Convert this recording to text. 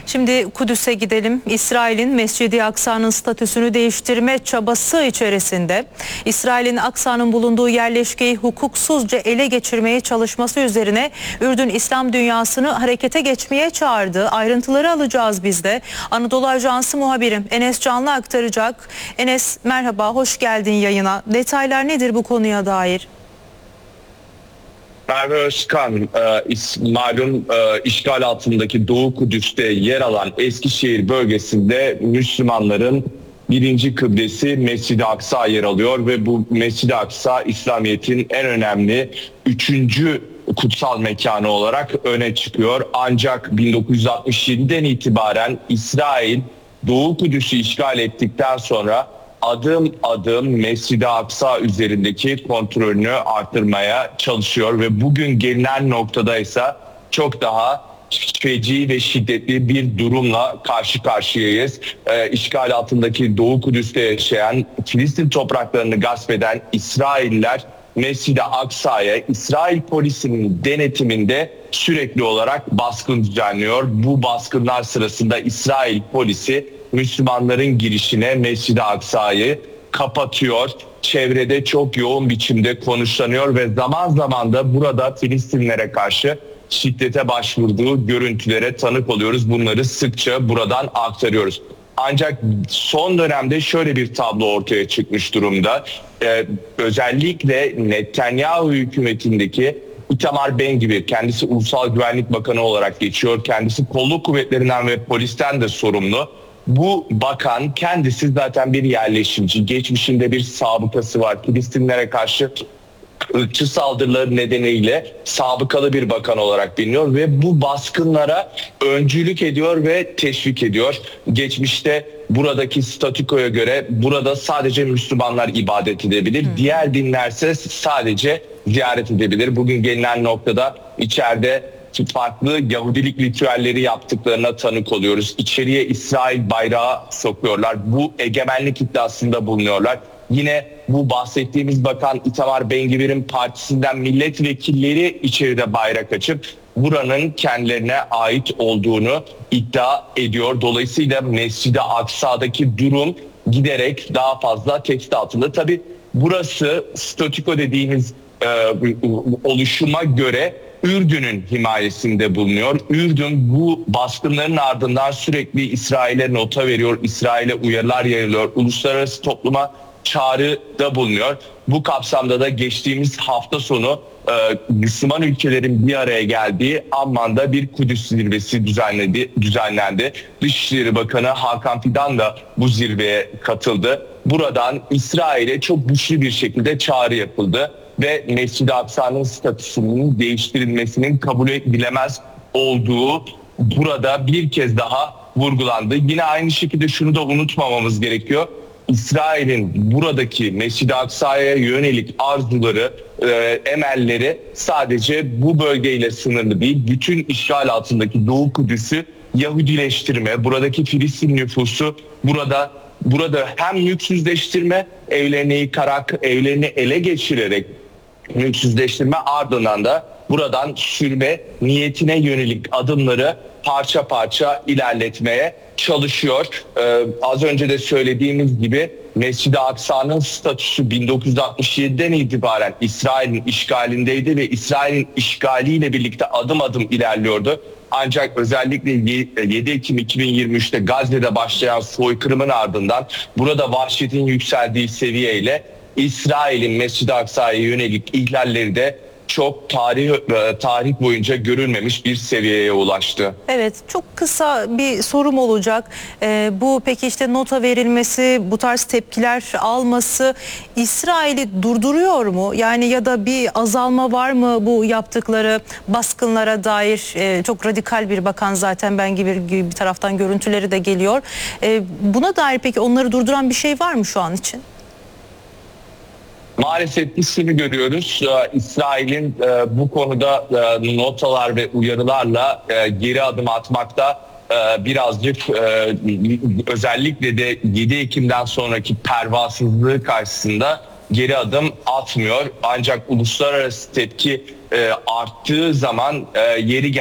Şimdi Kudüs'e gidelim. İsrail'in Mescid-i Aksa'nın statüsünü değiştirme çabası içerisinde İsrail'in Aksa'nın bulunduğu yerleşkeyi hukuksuzca ele geçirmeye çalışması üzerine Ürdün İslam dünyasını harekete geçmeye çağırdı. Ayrıntıları alacağız biz de. Anadolu Ajansı muhabirim Enes Canlı aktaracak. Enes merhaba, hoş geldin yayına. Detaylar nedir bu konuya dair? Merve Özkan, malum işgal altındaki Doğu Kudüs'te yer alan Eskişehir bölgesinde Müslümanların birinci kıblesi Mescid-i Aksa yer alıyor ve bu Mescid-i Aksa İslamiyet'in en önemli üçüncü kutsal mekanı olarak öne çıkıyor. Ancak 1967'den itibaren İsrail Doğu Kudüs'ü işgal ettikten sonra adım adım Mescid-i Aksa üzerindeki kontrolünü arttırmaya çalışıyor ve bugün gelinen noktada ise çok daha feci ve şiddetli bir durumla karşı karşıyayız. İşgal altındaki Doğu Kudüs'te yaşayan, Filistin topraklarını gasp eden İsrailler Mescid-i Aksa'ya İsrail polisinin denetiminde sürekli olarak baskın düzenliyor. Bu baskınlar sırasında İsrail polisi Müslümanların girişine Mescid-i Aksa'yı kapatıyor. Çevrede çok yoğun biçimde konuşlanıyor ve zaman zaman da burada Filistinlilere karşı şiddete başvurduğu görüntülere tanık oluyoruz. Bunları sıkça buradan aktarıyoruz. Ancak son dönemde şöyle bir tablo ortaya çıkmış durumda. Özellikle Netanyahu hükümetindeki Itamar Ben-Gvir, kendisi Ulusal Güvenlik Bakanı olarak geçiyor. Kendisi kolluk kuvvetlerinden ve polisten de sorumlu. Bu bakan kendisi zaten bir yerleşimci. Geçmişinde bir sabıkası var. Filistinlilere karşı ırkçı saldırıları nedeniyle sabıkalı bir bakan olarak biliniyor ve bu baskınlara öncülük ediyor ve teşvik ediyor. Geçmişte buradaki statükoya göre burada sadece Müslümanlar ibadet edebilir. Diğer dinlerse sadece ziyaret edebilir. Bugün gelinen noktada içeride farklı Yahudilik ritüelleri yaptıklarına tanık oluyoruz. İçeriye İsrail bayrağı sokuyorlar. Bu egemenlik iddiasında bulunuyorlar. Yine bu bahsettiğimiz bakan Itamar Ben-Gvir'in partisinden milletvekilleri içeride bayrak açıp buranın kendilerine ait olduğunu iddia ediyor. Dolayısıyla Mescid-i Aksa'daki durum giderek daha fazla tehdit altında. Tabii burası statüko dediğimiz oluşuma göre Ürdün'ün himayesinde bulunuyor. Ürdün bu baskınların ardından sürekli İsrail'e nota veriyor, İsrail'e uyarılar yayılıyor, uluslararası topluma çağrıda bulunuyor. Bu kapsamda da geçtiğimiz hafta sonu Müslüman ülkelerin bir araya geldiği Amman'da bir Kudüs zirvesi düzenlendi. Dışişleri Bakanı Hakan Fidan da bu zirveye katıldı. Buradan İsrail'e çok güçlü bir şekilde çağrı yapıldı ve Mescid-i Aksa'nın statüsünün değiştirilmesinin kabul edilemez olduğu burada bir kez daha vurgulandı. Yine aynı şekilde şunu da unutmamamız gerekiyor. İsrail'in buradaki Mescid-i Aksa'ya yönelik arzuları, emelleri sadece bu bölgeyle sınırlı değil. Bütün işgal altındaki Doğu Kudüs'ü Yahudileştirme, buradaki Filistin nüfusu burada hem mülksüzleştirme, evlerini yıkarak, evlerini ele geçirerek mülksüzleştirme, ardından da buradan sürme niyetine yönelik adımları parça parça ilerletmeye çalışıyor. Az önce de söylediğimiz gibi Mescid-i Aksa'nın statüsü 1967'den itibaren İsrail'in işgalindeydi ve İsrail'in işgaliyle birlikte adım adım ilerliyordu. Ancak özellikle 7 Ekim 2023'te Gazze'de başlayan soykırımın ardından burada vahşetin yükseldiği seviyeyle İsrail'in Mescid-i Aksa'ya yönelik ihlalleri de çok tarih boyunca görülmemiş bir seviyeye ulaştı. Evet, çok kısa bir sorum olacak. Bu peki işte nota verilmesi, bu tarz tepkiler alması İsrail'i durduruyor mu? Yani ya da bir azalma var mı bu yaptıkları baskınlara dair? Çok radikal bir bakan zaten Ben-Gvir gibi bir taraftan görüntüleri de geliyor. Buna dair peki onları durduran bir şey var mı şu an için? Maalesef biz şunu görüyoruz. İsrail'in bu konuda notalar ve uyarılarla geri adım atmakta birazcık özellikle de 7 Ekim'den sonraki pervasızlığı karşısında geri adım atmıyor. Ancak uluslararası tepki arttığı zaman yeri